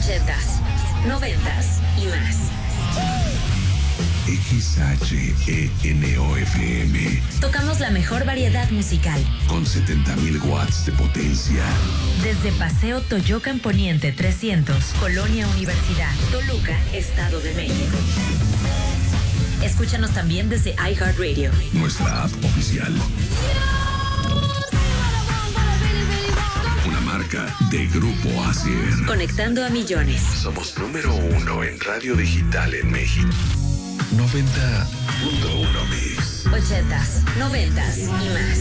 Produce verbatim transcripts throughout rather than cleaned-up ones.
ochentas, noventas y más. X H E N O F M. Tocamos la mejor variedad musical. Con setenta mil watts de potencia. Desde Paseo Toyocan Poniente trescientos, Colonia Universidad, Toluca, Estado de México. Escúchanos también desde iHeartRadio. Nuestra app oficial. Una marca de Grupo Asier. Conectando a millones. Somos número uno en radio digital en México. noventa punto uno Mix. ochentas, noventas y más.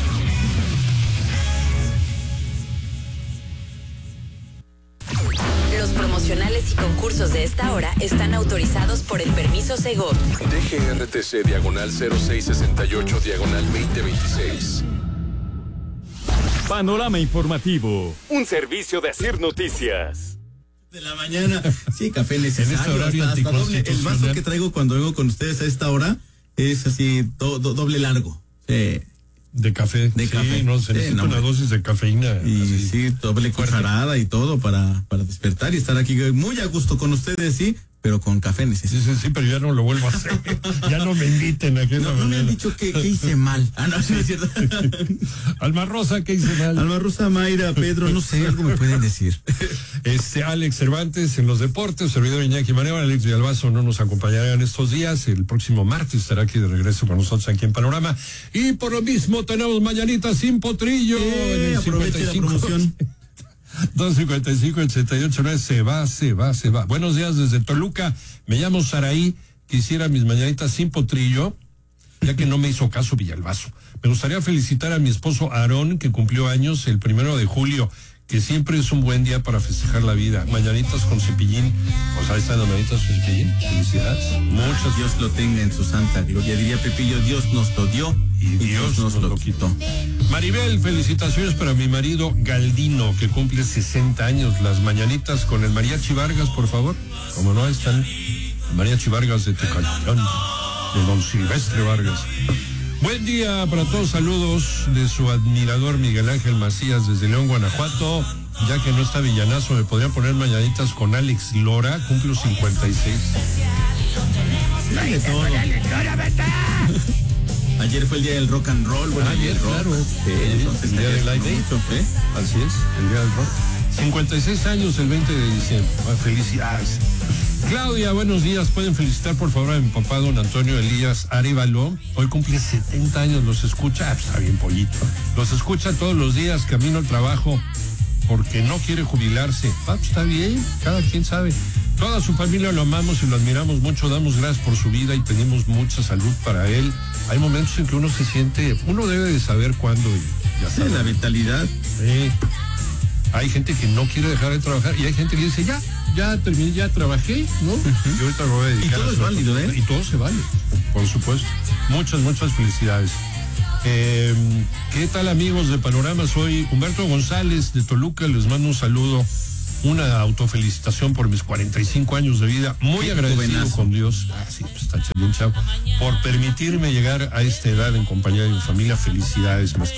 Los promocionales y concursos de esta hora están autorizados por el permiso Segov. D G R T C diagonal cero seis sesenta y ocho diagonal veinte veintiséis. Panorama informativo, un servicio de Asier Noticias. De la mañana, sí, café necesario. En este horario hasta, hasta doble. El vaso anticonstitucional. que traigo cuando vengo con ustedes a esta hora es así, do, do, doble largo. Sí. De café. De sí, café. no, se Sí, necesita no, una hombre. dosis de cafeína. Y así. sí, doble Fuerte. cucharada y todo para, para despertar y estar aquí muy a gusto con ustedes, sí, pero con café Sí, necesario. sí, sí, pero ya no lo vuelvo a hacer. Ya no me inviten a que No, no me han dicho que, que hice mal. Ah, no, sí, es cierto. Alma Rosa, ¿qué hice mal? Alma Rosa, Mayra, Pedro, no sé, algo me pueden decir. Este, Alex Cervantes en los deportes, servidor Iñaki Manero, Alex Villalbazo no nos acompañará en estos días. El próximo martes estará aquí de regreso con nosotros aquí en Panorama. Y por lo mismo tenemos mañanitas sin potrillo. Eh, en el aproveche la promoción. dos cincuenta y cinco, ochenta y ocho, nueve, se va, se va, se va. Buenos días desde Toluca, me llamo Saraí, quisiera mis mañanitas sin potrillo, ya que no me hizo caso Villalbazo. Me gustaría felicitar a mi esposo Aarón, que cumplió años el primero de julio, que siempre es un buen día para festejar la vida. Mañanitas con cepillín, o sea, están las mañanitas con cepillín, felicidades. Muchos Dios lo tenga en su santa gloria. Diría Pepillo, Dios nos lo dio Y Dios nos lo quitó. Maribel, felicitaciones para mi marido Galdino, que cumple sesenta años. Las mañanitas con el Mariachi Vargas, por favor. Como no están, el Mariachi Vargas de Tecalitlán, de don Silvestre Vargas. Buen día para todos, saludos de su admirador Miguel Ángel Macías desde León, Guanajuato. Ya que no está Villanazo, me podría poner mañanitas con Alex Lora, cumplo cincuenta y seis. Hay de todo. Ayer fue el día del rock and roll. Bueno, Ayer, el rock. claro. Sí, Sí, entonces el día ayer del Live Day. mucho, ¿eh? Así es, el día del rock. cincuenta y seis años el veinte de diciembre. Ah, felicidades. Claudia, buenos días. Pueden felicitar por favor a mi papá, don Antonio Elías Arevalo. Hoy cumple setenta años, los escucha. Ah, está bien pollito. Los escucha todos los días, camino al trabajo, porque no quiere jubilarse. Ah, pues está bien, cada quien sabe. Toda su familia lo amamos y lo admiramos mucho. Damos gracias por su vida y pedimos mucha salud para él. Hay momentos en que uno se siente, uno debe de saber cuándo y ya Sí, sabe. la vitalidad. Sí. Hay gente que no quiere dejar de trabajar y hay gente que dice, ya, ya terminé, ya trabajé, ¿no? Y ahorita me voy a dedicar Y todo a es hacer válido, otra- ¿eh? Y todo se vale, por supuesto. Muchas, muchas felicidades. Eh, ¿Qué tal, amigos de Panorama? Soy Humberto González de Toluca, les mando un saludo, una autofelicitación por mis cuarenta y cinco años de vida, muy Qué agradecido jovenazo. con Dios, ah, sí, pues está bien chavo, por permitirme llegar a esta edad en compañía de mi familia. Felicidades, maestro.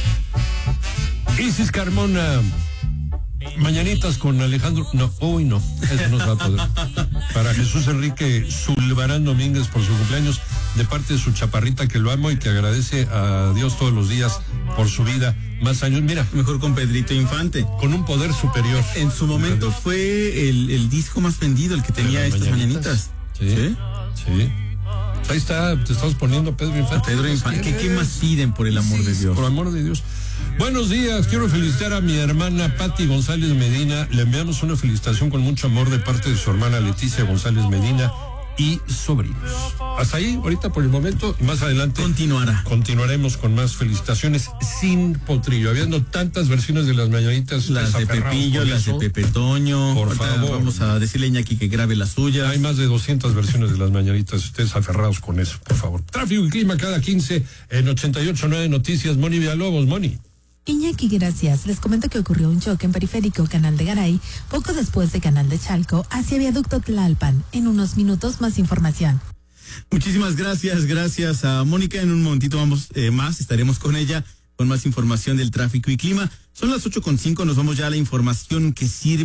Isis Carmona, mañanitas con Alejandro, no, hoy no, eso no se va a poder. Para Jesús Enrique Zulbarán Domínguez por su cumpleaños, de parte de su chaparrita que lo amo y que agradece a Dios todos los días por su vida, más años, mira, Mejor con Pedrito Infante. con un poder superior. En su momento fue el, el disco más vendido, el que tenía ¿De las estas mañanitas? mañanitas. Sí, sí. Ahí está, te estamos poniendo Pedro Infante. Pedro Infante. ¿Qué, qué más piden por el amor Sí, de Dios? Por amor de Dios. Buenos días, quiero felicitar a mi hermana Patti González Medina. Le enviamos una felicitación con mucho amor de parte de su hermana Leticia González Medina y sobrinos. Hasta ahí, ahorita por el momento, y más adelante Continuará. continuaremos con más felicitaciones sin potrillo. Habiendo tantas versiones de las mañanitas. Las de desaferrados Pepillo, con las de eso. Pepe Toño. Por Ahorita favor. Vamos a decirle a Iñaki que grabe la suya. Hay más de doscientas versiones de las mañanitas. Ustedes aferrados con eso, por favor. Tráfico y clima cada quince en ochenta y ocho punto nueve Noticias. Moni Villalobos, Moni. Iñaki, gracias. Les comento que ocurrió un choque en Periférico Canal de Garay, poco después de Canal de Chalco, hacia Viaducto Tlalpan. En unos minutos más información. Muchísimas gracias, gracias a Mónica. En un momentito vamos eh, más, estaremos con ella con más información del tráfico y clima. Son las ocho con cinco, nos vamos ya a la información que sirve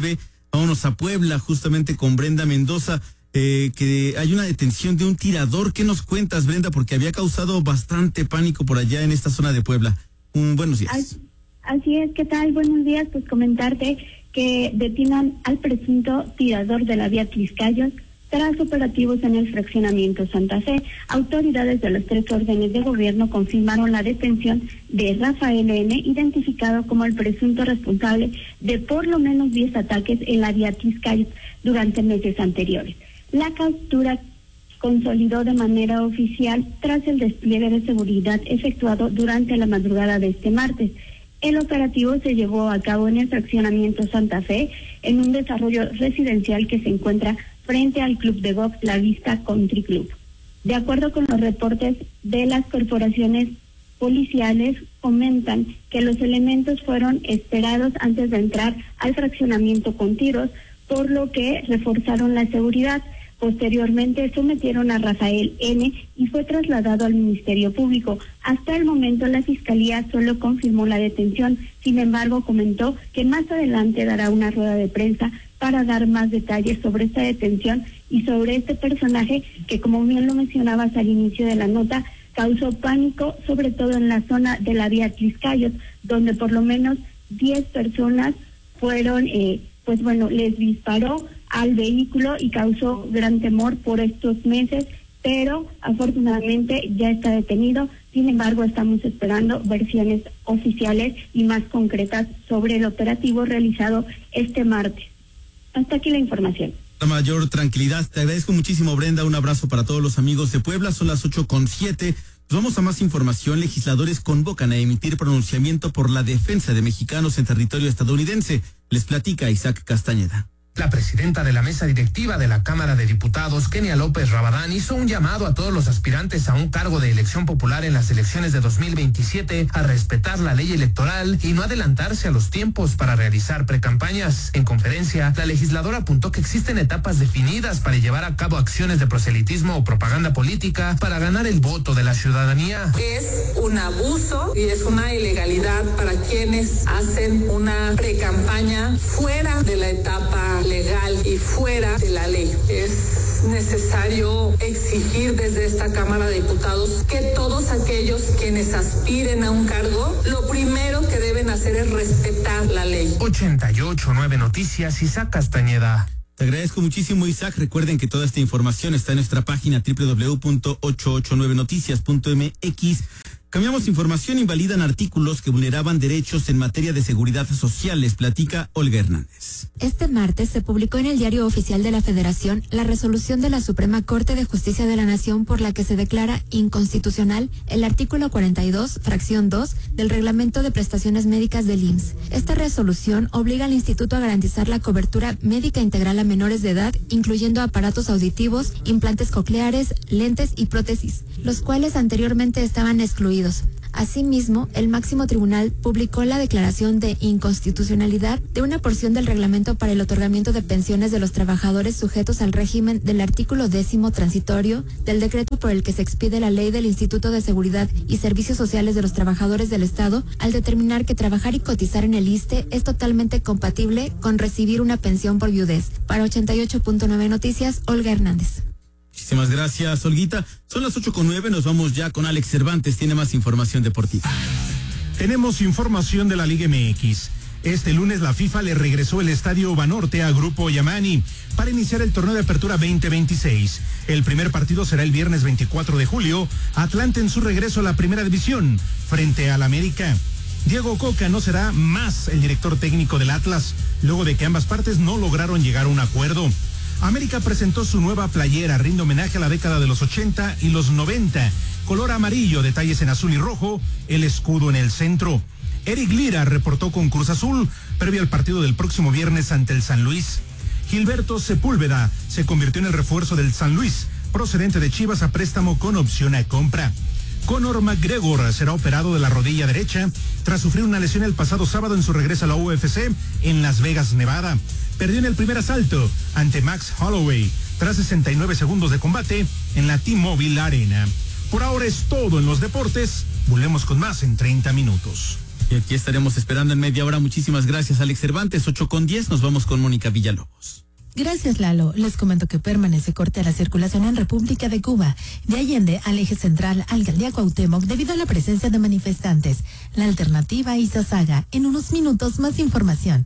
Vámonos a Puebla, justamente con Brenda Mendoza, eh, que hay una detención de un tirador. ¿Qué nos cuentas, Brenda? Porque había causado bastante pánico por allá en esta zona de Puebla. Un buenos días. Así, así es, ¿qué tal? Buenos días, pues comentarte que detienen al presunto tirador de la vía Tliscayos tras operativos en el fraccionamiento Santa Fe. Autoridades de los tres órdenes de gobierno confirmaron la detención de Rafael N., identificado como el presunto responsable de por lo menos diez ataques en la vía Tliscayos durante meses anteriores. La captura consolidó de manera oficial tras el despliegue de seguridad efectuado durante la madrugada de este martes. El operativo se llevó a cabo en el fraccionamiento Santa Fe, en un desarrollo residencial que se encuentra frente al club de golf La Vista Country Club. De acuerdo con los reportes de las corporaciones policiales, comentan que los elementos fueron esperados antes de entrar al fraccionamiento con tiros, por lo que reforzaron la seguridad. Posteriormente sometieron a Rafael N. y fue trasladado al Ministerio Público. Hasta el momento la Fiscalía solo confirmó la detención, sin embargo comentó que más adelante dará una rueda de prensa para dar más detalles sobre esta detención y sobre este personaje que, como bien lo mencionabas al inicio de la nota, causó pánico, sobre todo en la zona de la vía Tliscayos, donde por lo menos diez personas fueron, eh, pues bueno, les disparó al vehículo y causó gran temor por estos meses, pero afortunadamente ya está detenido. Sin embargo, estamos esperando versiones oficiales y más concretas sobre el operativo realizado este martes. Hasta aquí la información. La mayor tranquilidad. Te agradezco muchísimo, Brenda. Un abrazo para todos los amigos de Puebla. Son las ocho con siete. Pues vamos a más información. Legisladores convocan a emitir pronunciamiento por la defensa de mexicanos en territorio estadounidense. Les platica Isaac Castañeda. La presidenta de la mesa directiva de la Cámara de Diputados, Kenia López Rabadán, hizo un llamado a todos los aspirantes a un cargo de elección popular en las elecciones de dos mil veintisiete a respetar la ley electoral y no adelantarse a los tiempos para realizar precampañas. En conferencia, la legisladora apuntó que existen etapas definidas para llevar a cabo acciones de proselitismo o propaganda política para ganar el voto de la ciudadanía. Es un abuso y es una ilegalidad para quienes hacen una precampaña fuera de la etapa legal y fuera de la ley. Es necesario exigir desde esta Cámara de Diputados que todos aquellos quienes aspiren a un cargo, lo primero que deben hacer es respetar la ley. ochenta y ocho nueve Noticias, Isaac Castañeda. Te agradezco muchísimo, Isaac. Recuerden que toda esta información está en nuestra página doble u doble u doble u punto ochocientos ochenta y nueve noticias punto m x. Cambiamos información. Invalidan artículos que vulneraban derechos en materia de seguridad social. Les platica Olga Hernández. Este martes se publicó en el Diario Oficial de la Federación la resolución de la Suprema Corte de Justicia de la Nación por la que se declara inconstitucional el artículo cuarenta y dos, fracción dos, del Reglamento de Prestaciones Médicas del I M S S. Esta resolución obliga al Instituto a garantizar la cobertura médica integral a menores de edad, incluyendo aparatos auditivos, implantes cocleares, lentes y prótesis, los cuales anteriormente estaban excluidos. Asimismo, el máximo tribunal publicó la declaración de inconstitucionalidad de una porción del reglamento para el otorgamiento de pensiones de los trabajadores sujetos al régimen del artículo décimo transitorio del decreto por el que se expide la ley del Instituto de Seguridad y Servicios Sociales de los Trabajadores del Estado, al determinar que trabajar y cotizar en el I S S S T E es totalmente compatible con recibir una pensión por viudez. Para ochenta y ocho punto nueve Noticias, Olga Hernández. Muchísimas gracias, Olguita. Son las ocho con nueve, nos vamos ya con Alex Cervantes, tiene más información deportiva. Tenemos información de la Liga M X. Este lunes la FIFA le regresó el Estadio Banorte a Grupo Yamani para iniciar el torneo de apertura veinte veintiséis. El primer partido será el viernes veinticuatro de julio, Atlante en su regreso a la primera división, frente al América. Diego Coca no será más el director técnico del Atlas, luego de que ambas partes no lograron llegar a un acuerdo. América presentó su nueva playera, rinde homenaje a la década de los ochenta y los noventa, color amarillo, detalles en azul y rojo, el escudo en el centro. Eric Lira reportó con Cruz Azul, previo al partido del próximo viernes ante el San Luis. Gilberto Sepúlveda se convirtió en el refuerzo del San Luis, procedente de Chivas a préstamo con opción a compra. Conor McGregor será operado de la rodilla derecha tras sufrir una lesión el pasado sábado en su regreso a la U F C en Las Vegas, Nevada. Perdió en el primer asalto ante Max Holloway tras sesenta y nueve segundos de combate en la T-Mobile Arena. Por ahora es todo en los deportes. Volvemos con más en treinta minutos. Y aquí estaremos esperando en media hora. Muchísimas gracias, Alex Cervantes. ocho con diez, nos vamos con Mónica Villalobos. Gracias, Lalo. Les comento que permanece corte a la circulación en República de Cuba, de Allende al eje central, Alcaldía Cuauhtémoc, debido a la presencia de manifestantes. La alternativa Izazaga. En unos minutos, más información.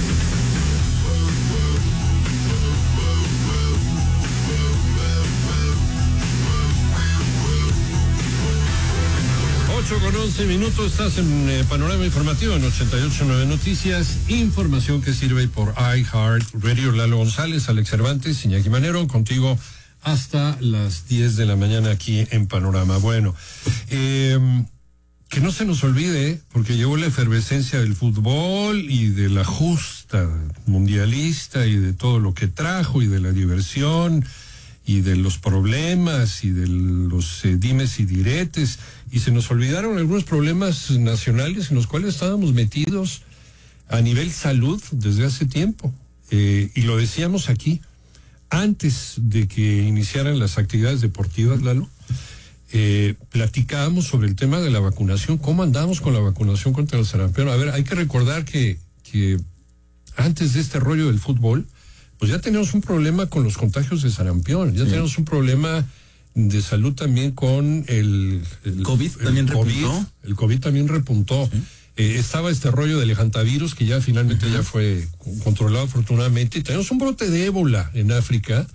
ocho con once minutos, estás en eh, Panorama Informativo en ochenta y ocho punto nueve Noticias, información que sirve por iHeart Radio. Lalo González, Alex Cervantes, Iñaki Manero, contigo hasta las diez de la mañana aquí en Panorama. Bueno, eh, que no se nos olvide, porque llegó la efervescencia del fútbol y de la justa mundialista y de todo lo que trajo y de la diversión y de los problemas y de los eh, dimes y diretes, y se nos olvidaron algunos problemas nacionales en los cuales estábamos metidos a nivel salud desde hace tiempo, eh, y lo decíamos aquí, antes de que iniciaran las actividades deportivas, Lalo, eh, platicábamos sobre el tema de la vacunación, cómo andamos con la vacunación contra el sarampión. A ver, hay que recordar que, que antes de este rollo del fútbol, pues ya tenemos un problema con los contagios de sarampión, ya sí. tenemos un problema de salud también con el... el COVID el también COVID, repuntó. El COVID también repuntó. Sí. Eh, estaba este rollo del hantavirus que ya finalmente uh-huh. ya fue controlado afortunadamente. Y tenemos un brote de ébola en África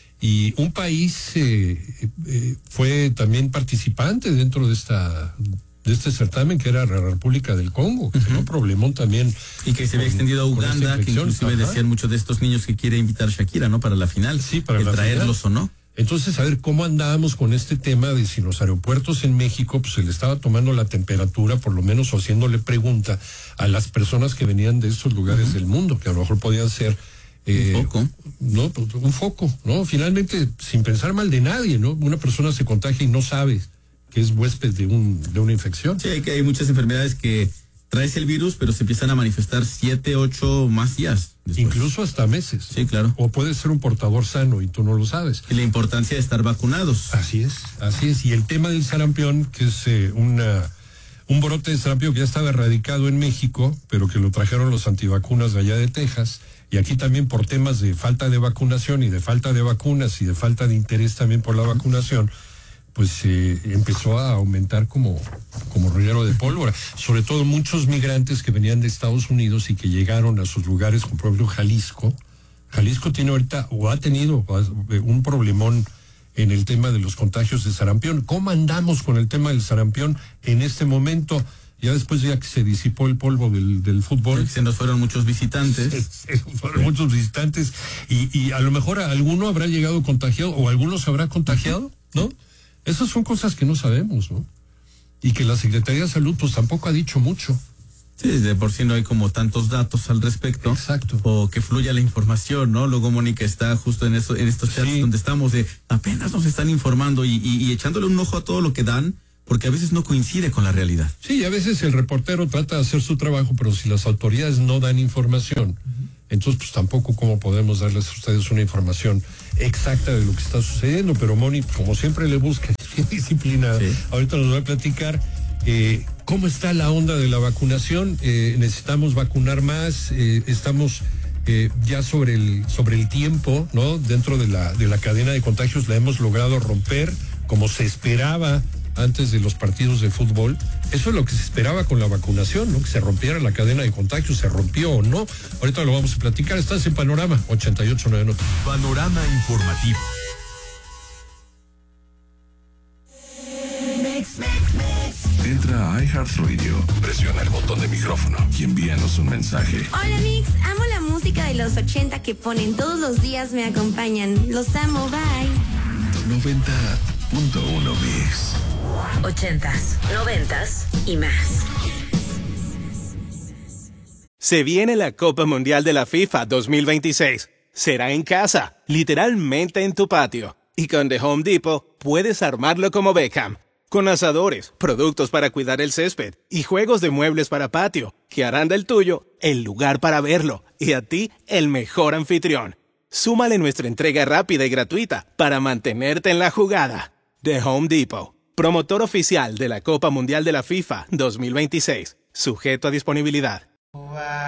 y un país eh, eh, fue también participante dentro de esta... de este certamen, que era la República del Congo, que uh-huh. tenía un problemón también. Y que se había extendido a Uganda, que inclusive Ajá. decían muchos de estos niños que quiere invitar Shakira, ¿no? Para la final. Sí, para el la traerlos final. o no. Entonces, a ver, ¿cómo andábamos con este tema de si los aeropuertos en México, pues se le estaba tomando la temperatura, por lo menos, o haciéndole pregunta a las personas que venían de estos lugares uh-huh. del mundo, que a lo mejor podían ser... Eh, un foco. No, un foco, ¿no? Finalmente, sin pensar mal de nadie, ¿no? Una persona se contagia y no sabe que es huésped de un de una infección. Sí, que hay muchas enfermedades que traes el virus, pero se empiezan a manifestar siete, ocho más días después. Incluso hasta meses. Sí, claro. O puedes ser un portador sano y tú no lo sabes. Y la importancia de estar vacunados. Así es, así es. Y el tema del sarampión, que es eh, una un brote de sarampión que ya estaba erradicado en México, pero que lo trajeron los antivacunas de allá de Texas, y aquí también por temas de falta de vacunación y de falta de vacunas y de falta de interés también por la vacunación, pues eh, empezó a aumentar como, como reguero de pólvora. Sobre todo muchos migrantes que venían de Estados Unidos y que llegaron a sus lugares, como por ejemplo Jalisco. Jalisco tiene ahorita, o ha tenido, un problemón en el tema de los contagios de sarampión. ¿Cómo andamos con el tema del sarampión en este momento? Ya después ya que se disipó el polvo del, del fútbol. Se nos fueron muchos visitantes. Se, se fueron muchos visitantes y, y a lo mejor a alguno habrá llegado contagiado o algunos se habrá contagiado, ¿no? Esas son cosas que no sabemos, ¿no? Y que la Secretaría de Salud pues tampoco ha dicho mucho. Sí, de por sí no hay como tantos datos al respecto. Exacto. O que fluya la información, ¿no? Luego Mónica está justo en eso, en estos chats sí. donde estamos de apenas nos están informando y, y, y echándole un ojo a todo lo que dan, porque a veces no coincide con la realidad. Sí, a veces el reportero trata de hacer su trabajo, pero si las autoridades no dan información, uh-huh. entonces pues tampoco cómo podemos darles a ustedes una información exacta de lo que está sucediendo. Pero Moni, como siempre le busca, es disciplinada. Sí. Ahorita nos va a platicar eh, cómo está la onda de la vacunación. Eh, necesitamos vacunar más, eh, estamos eh, ya sobre el sobre el tiempo, ¿no? Dentro de la de la cadena de contagios la hemos logrado romper como se esperaba antes de los partidos de fútbol. Eso es lo que se esperaba con la vacunación, ¿no? Que se rompiera la cadena de contagios, se rompió o no. Ahorita lo vamos a platicar. Estás en Panorama ochenta y ocho punto nueve Noticias. Panorama Informativo. Entra a iHeartRadio, presiona el botón de micrófono y envíanos un mensaje. Hola Mix, amo la música de los ochenta que ponen todos los días, me acompañan. Los amo, bye. noventa punto uno Mix. Ochentas, noventas y más. Se viene la Copa Mundial de la FIFA dos mil veintiséis. Será en casa, literalmente en tu patio. Y con The Home Depot puedes armarlo como Beckham. Con asadores, productos para cuidar el césped y juegos de muebles para patio, que harán del tuyo el lugar para verlo y a ti el mejor anfitrión. Súmale nuestra entrega rápida y gratuita para mantenerte en la jugada. The Home Depot, promotor oficial de la Copa Mundial de la FIFA dos mil veintiséis. sujeto a disponibilidad.